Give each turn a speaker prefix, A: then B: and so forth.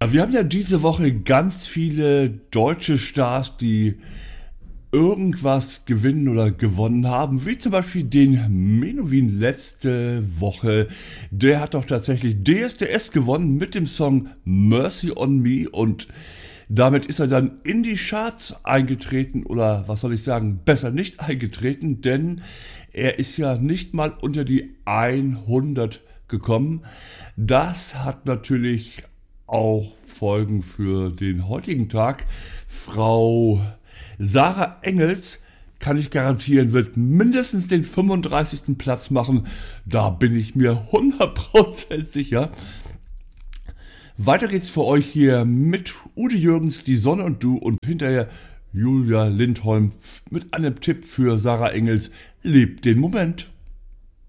A: Wir haben ja diese Woche ganz viele deutsche Stars, die irgendwas gewinnen oder gewonnen haben, wie zum Beispiel den Menowin letzte Woche. Der hat doch tatsächlich DSDS gewonnen mit dem Song Mercy on Me und damit ist er dann in die Charts eingetreten oder was soll ich sagen, besser nicht eingetreten, denn er ist ja nicht mal unter die 100 gekommen. Das hat natürlich auch Folgen für den heutigen Tag. Frau Sarah Engels, kann ich garantieren, wird mindestens den 35. Platz machen. Da bin ich mir 100% sicher. Weiter geht's für euch hier mit Ute Jürgens, Die Sonne und du und hinterher Julia Lindholm mit einem Tipp für Sarah Engels. Lebt den Moment.